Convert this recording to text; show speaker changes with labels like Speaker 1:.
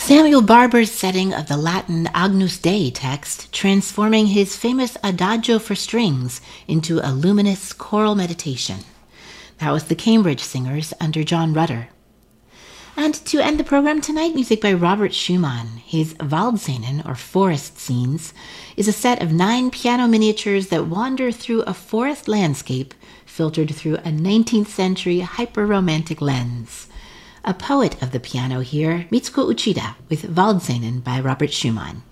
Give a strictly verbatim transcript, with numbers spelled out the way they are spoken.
Speaker 1: Samuel Barber's setting of the Latin Agnus Dei text, transforming his famous Adagio for strings into a luminous choral meditation. That was the Cambridge Singers under John Rutter. And to end the program tonight, music by Robert Schumann. His Waldszenen, or forest scenes, is a set of nine piano miniatures that wander through a forest landscape filtered through a nineteenth century hyper-romantic lens. A poet of the piano here, Mitsuko Uchida, with Waldszenen by Robert Schumann.